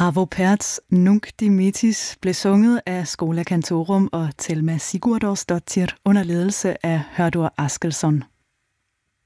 Havo Perts Nunc Dimittis blev sunget af Schola Cantorum og Thelma Sigurðardóttir under ledelse af Hörður Askelsson.